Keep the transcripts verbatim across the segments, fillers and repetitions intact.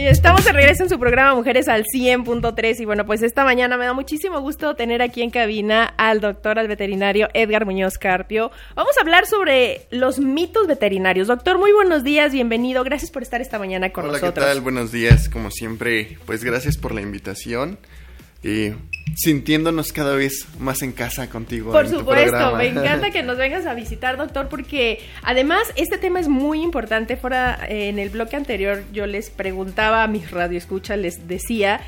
estamos de regreso en su programa Mujeres al cien punto tres y bueno, pues esta mañana me da muchísimo gusto tener aquí en cabina al doctor, al veterinario Edgar Muñoz Carpio. Vamos a hablar sobre los mitos veterinarios. Doctor, muy buenos días, bienvenido, gracias por estar esta mañana con Hola, nosotros. Hola, ¿qué tal? Buenos días, como siempre, pues gracias por la invitación. Y sintiéndonos cada vez más en casa contigo. Por en tu supuesto, programa. me encanta que nos vengas a visitar, doctor, porque además este tema es muy importante. Fuera, eh, en el bloque anterior yo les preguntaba a mis radioescuchas, les decía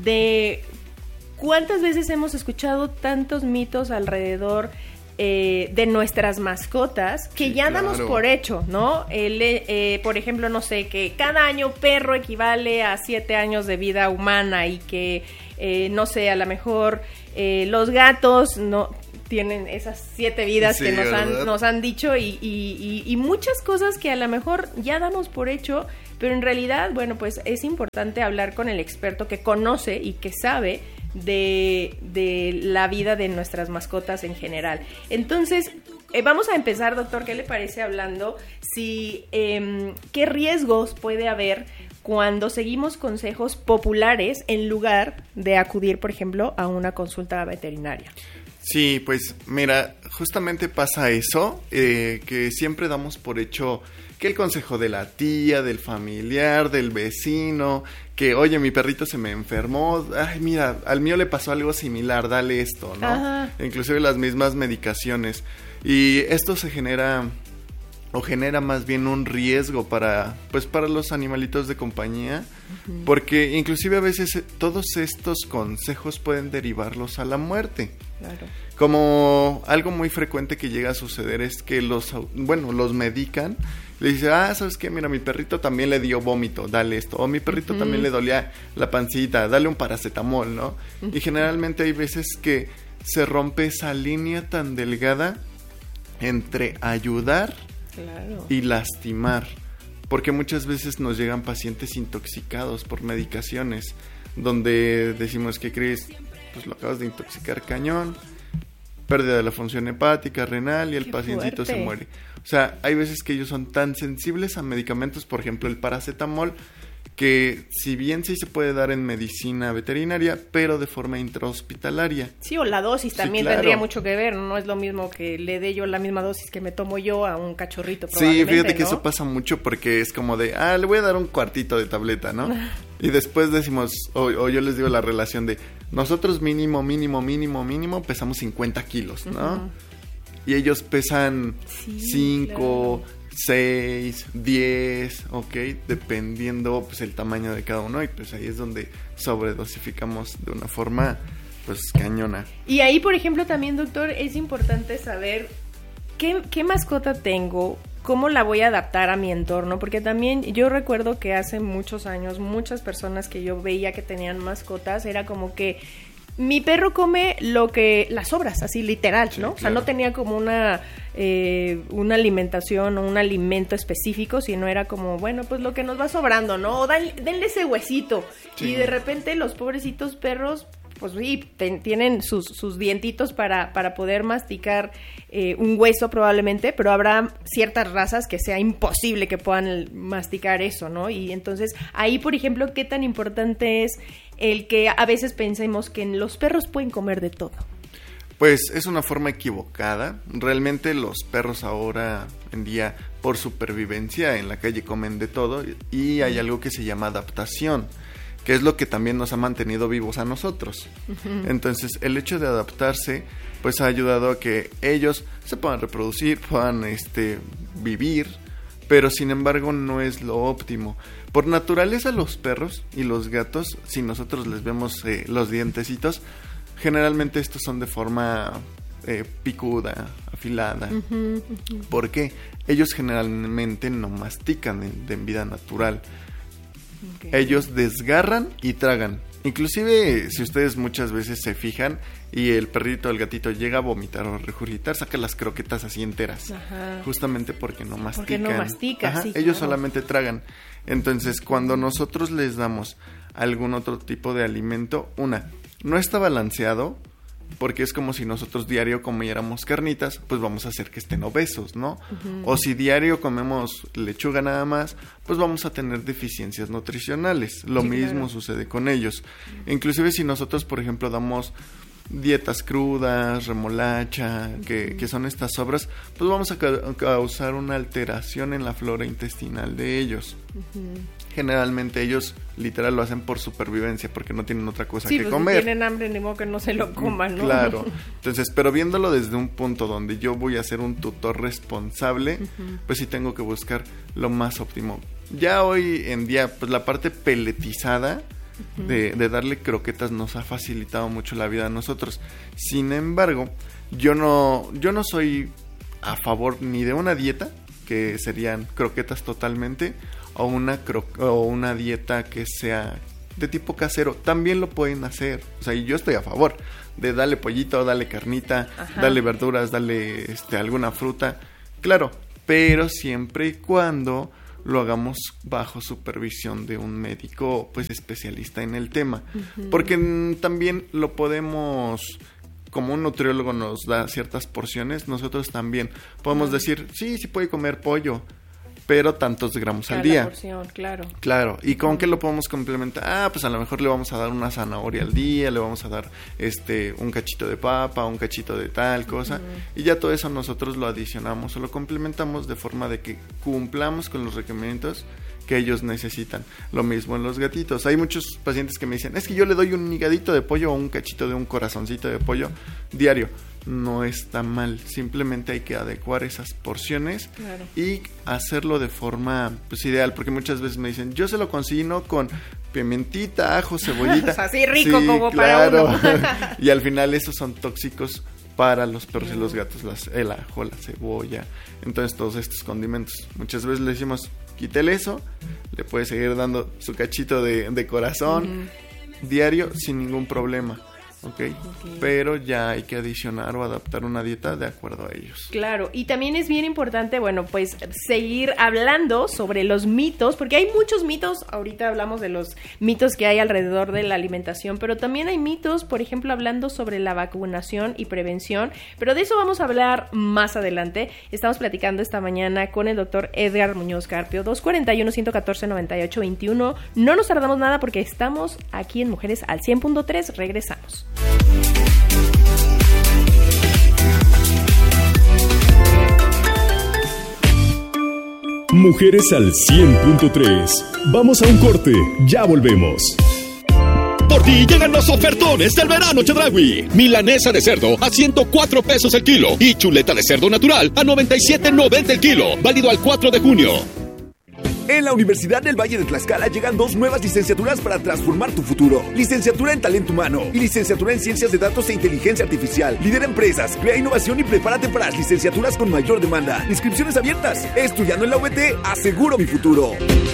de cuántas veces hemos escuchado tantos mitos alrededor Eh, de nuestras mascotas que sí, ya claro. damos por hecho, ¿no? El, eh, por ejemplo, no sé, que cada año perro equivale a siete años de vida humana y que, eh, no sé, a lo mejor eh, los gatos no tienen esas siete vidas sí, que nos ¿verdad? han, nos han dicho y, y, y, y muchas cosas que a lo mejor ya damos por hecho, pero en realidad, bueno, pues es importante hablar con el experto que conoce y que sabe de, de la vida de nuestras mascotas en general. Entonces, eh, vamos a empezar, doctor, ¿qué le parece hablando? Si, eh, ¿qué riesgos puede haber cuando seguimos consejos populares en lugar de acudir, por ejemplo, a una consulta veterinaria? Sí, pues mira, justamente pasa eso, eh, que siempre damos por hecho que el consejo de la tía, del familiar, del vecino, que oye, mi perrito se me enfermó, ay mira, al mío le pasó algo similar, dale esto, ¿no? Ajá. Inclusive las mismas medicaciones. Y esto se genera, o genera más bien un riesgo para, pues para los animalitos de compañía, uh-huh. porque inclusive a veces todos estos consejos pueden derivarlos a la muerte. Claro. Como algo muy frecuente que llega a suceder es que los, bueno, los medican. Le dice, ah, ¿sabes qué? Mira, mi perrito también le dio vómito, dale esto. O mi perrito uh-huh. también le dolía la pancita, dale un paracetamol, ¿no? Uh-huh. Y generalmente hay veces que se rompe esa línea tan delgada entre ayudar claro. y lastimar. Porque muchas veces nos llegan pacientes intoxicados por medicaciones, donde decimos, ¿qué crees? Pues lo acabas de intoxicar cañón, pérdida de la función hepática, renal y el Qué pacientito fuerte. se muere. O sea, hay veces que ellos son tan sensibles a medicamentos, por ejemplo el paracetamol, que si bien sí se puede dar en medicina veterinaria, pero de forma intrahospitalaria. Sí, o la dosis Sí, también claro. tendría mucho que ver, no es lo mismo que le dé yo la misma dosis que me tomo yo a un cachorrito Sí, probablemente, fíjate que ¿no? eso pasa mucho porque es como de, ah, le voy a dar un cuartito de tableta, ¿no? Y después decimos, o, o yo les digo la relación de, nosotros mínimo, mínimo, mínimo, mínimo, pesamos cincuenta kilos, ¿no? Uh-huh. Y ellos pesan sí, cinco, claro. seis, diez, ok, dependiendo pues el tamaño de cada uno, y pues ahí es donde sobredosificamos de una forma pues cañona. Y ahí, por ejemplo, también, doctor, es importante saber qué, qué mascota tengo, cómo la voy a adaptar a mi entorno, porque también yo recuerdo que hace muchos años muchas personas que yo veía que tenían mascotas, era como que mi perro come lo que, las sobras, así literal, sí, ¿no? Claro. O sea, no tenía como una, eh, una alimentación o un alimento específico, sino era como, bueno, pues lo que nos va sobrando, ¿no? O dan, denle ese huesito. Sí. Y de repente los pobrecitos perros, pues sí, ten, tienen sus, sus dientitos para, para poder masticar eh, un hueso probablemente, pero habrá ciertas razas que sea imposible que puedan masticar eso, ¿no? Y entonces ahí, por ejemplo, ¿qué tan importante es el que a veces pensemos que los perros pueden comer de todo? Pues es una forma equivocada. Realmente los perros ahora en día, por supervivencia en la calle, comen de todo, y hay algo que se llama adaptación, que es lo que también nos ha mantenido vivos a nosotros. Uh-huh. Entonces, el hecho de adaptarse, pues ha ayudado a que ellos se puedan reproducir, puedan este, vivir, pero sin embargo no es lo óptimo. Por naturaleza los perros y los gatos, si nosotros les vemos eh, los dientecitos, generalmente estos son de forma eh, picuda, afilada. Uh-huh, uh-huh. ¿Por qué? Ellos generalmente no mastican en, en vida natural. Okay. Ellos desgarran y tragan. Inclusive, si ustedes muchas veces se fijan y el perrito o el gatito llega a vomitar o regurgitar, saca las croquetas así enteras. Ajá. Justamente porque no mastican. Porque no mastica, Ajá, sí, ellos claro. solamente tragan. Entonces, cuando nosotros les damos algún otro tipo de alimento, una, no está balanceado, porque es como si nosotros diario comiéramos carnitas, pues vamos a hacer que estén obesos, ¿no? Uh-huh. O si diario comemos lechuga nada más, pues vamos a tener deficiencias nutricionales. Lo sí, mismo claro. sucede con ellos. Inclusive si nosotros, por ejemplo, damos dietas crudas, remolacha, uh-huh. que, que son estas sobras, pues vamos a ca- causar una alteración en la flora intestinal de ellos. Uh-huh. Generalmente ellos literal lo hacen por supervivencia porque no tienen otra cosa sí, que pues comer. Si tienen hambre ni modo que no se lo coman, ¿no? Claro. Entonces, pero viéndolo desde un punto donde yo voy a ser un tutor responsable, uh-huh. pues sí tengo que buscar lo más óptimo. Ya hoy en día, pues la parte peletizada uh-huh. de, de darle croquetas nos ha facilitado mucho la vida a nosotros. Sin embargo, yo no, yo no soy a favor ni de una dieta, que serían croquetas totalmente, o una cro- o una dieta que sea de tipo casero. También lo pueden hacer. O sea, yo estoy a favor de darle pollito, darle carnita, Ajá. darle verduras, darle este alguna fruta. Claro, pero siempre y cuando lo hagamos bajo supervisión de un médico pues especialista en el tema. Uh-huh. Porque mm, también lo podemos, como un nutriólogo nos da ciertas porciones, nosotros también podemos uh-huh. decir, sí, sí puede comer pollo, pero tantos gramos al día. Porción, claro. Claro. ¿Y con qué lo podemos complementar? Ah, pues a lo mejor le vamos a dar una zanahoria al día, le vamos a dar este un cachito de papa, un cachito de tal cosa, uh-huh. y ya todo eso nosotros lo adicionamos o lo complementamos de forma de que cumplamos con los requerimientos que ellos necesitan. Lo mismo en los gatitos. Hay muchos pacientes que me dicen, es que yo le doy un higadito de pollo o un cachito de un corazoncito de pollo diario. No está mal, simplemente hay que adecuar esas porciones claro. y hacerlo de forma pues ideal, porque muchas veces me dicen, yo se lo cocino con pimentita, ajo, cebollita. O sea, así rico sí, como claro. para uno. Y al final esos son tóxicos para los perros y los gatos, las, el ajo, la cebolla, entonces todos estos condimentos. Muchas veces le decimos, quítele eso, le puede seguir dando su cachito de, de corazón uh-huh. diario sin ningún problema. Okay. ok, pero ya hay que adicionar o adaptar una dieta de acuerdo a ellos. Claro, y también es bien importante, bueno, pues seguir hablando sobre los mitos, porque hay muchos mitos, ahorita hablamos de los mitos que hay alrededor de la alimentación, pero también hay mitos, por ejemplo, hablando sobre la vacunación y prevención, pero de eso vamos a hablar más adelante. Estamos platicando esta mañana con el doctor Edgar Muñoz Carpio, dos cuatro uno, uno uno cuatro, nueve ocho dos uno. No nos tardamos nada porque estamos aquí en Mujeres al cien punto tres, regresamos. Mujeres al cien punto tres. Vamos a un corte, ya volvemos. Por ti llegan los ofertones del verano Chedraui. Milanesa de cerdo a ciento cuatro pesos el kilo y chuleta de cerdo natural a noventa y siete noventa el kilo. Válido al cuatro de junio. En la Universidad del Valle de Tlaxcala llegan dos nuevas licenciaturas para transformar tu futuro. Licenciatura en Talento Humano y Licenciatura en Ciencias de Datos e Inteligencia Artificial. Lidera empresas, crea innovación y prepárate para las licenciaturas con mayor demanda. Inscripciones abiertas. Estudiando en la U V T, aseguro mi futuro.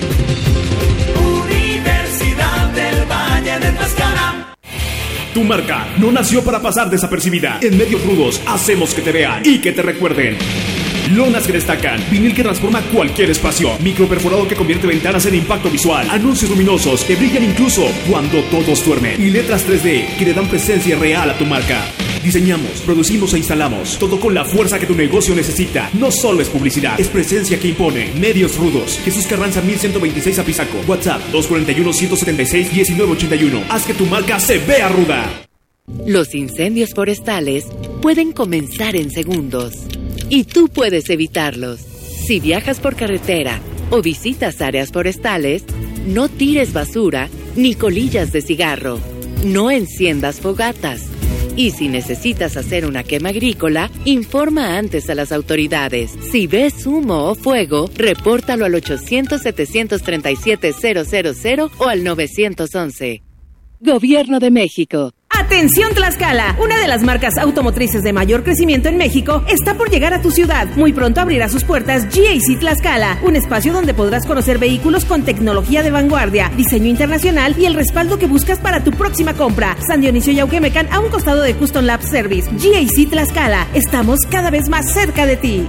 Universidad del Valle de Tlaxcala. Tu marca no nació para pasar desapercibida. En Medios Rudos hacemos que te vean y que te recuerden. Lonas que destacan, vinil que transforma cualquier espacio, microperforado que convierte ventanas en impacto visual, anuncios luminosos que brillan incluso cuando todos duermen y letras tres D que le dan presencia real a tu marca. Diseñamos, producimos e instalamos, todo con la fuerza que tu negocio necesita. No solo es publicidad, es presencia que impone. Medios Rudos. Jesús Carranza mil ciento veintiséis Apizaco. WhatsApp dos cuatro uno, uno siete seis, uno nueve ocho uno. Haz que tu marca se vea ruda. Los incendios forestales pueden comenzar en segundos y tú puedes evitarlos. Si viajas por carretera o visitas áreas forestales, no tires basura ni colillas de cigarro. No enciendas fogatas. Y si necesitas hacer una quema agrícola, informa antes a las autoridades. Si ves humo o fuego, repórtalo al ochocientos, setecientos treinta y siete, cero cero cero o al nueve once. Gobierno de México. Atención Tlaxcala, una de las marcas automotrices de mayor crecimiento en México está por llegar a tu ciudad. Muy pronto abrirá sus puertas G A C Tlaxcala, un espacio donde podrás conocer vehículos con tecnología de vanguardia, diseño internacional y el respaldo que buscas para tu próxima compra. San Dionisio Yauquemecan, a un costado de Custom Lab Service. G A C Tlaxcala, estamos cada vez más cerca de ti.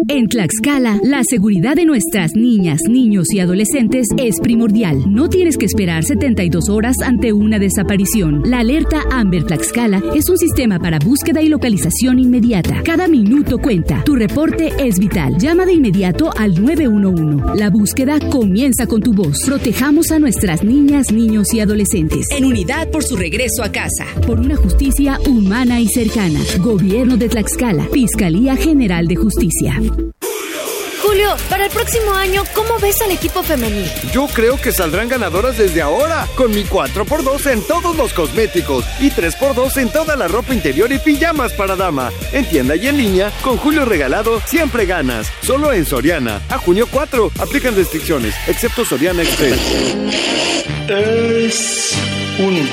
En Tlaxcala, la seguridad de nuestras niñas, niños y adolescentes es primordial. No tienes que esperar setenta y dos horas ante una desaparición. La alerta Amber Tlaxcala es un sistema para búsqueda y localización inmediata. Cada minuto cuenta. Tu reporte es vital. Llama de inmediato al nueve uno uno. La búsqueda comienza con tu voz. Protejamos a nuestras niñas, niños y adolescentes. En unidad por su regreso a casa. Por una justicia humana y cercana. Gobierno de Tlaxcala. Fiscalía General de Justicia. Julio, para el próximo año, ¿cómo ves al equipo femenil? Yo creo que saldrán ganadoras desde ahora, con mi cuatro por dos en todos los cosméticos y tres por dos en toda la ropa interior y pijamas para dama. En tienda y en línea, con Julio Regalado, siempre ganas. Solo en Soriana. A junio cuatro, aplican restricciones, excepto Soriana Express. Es un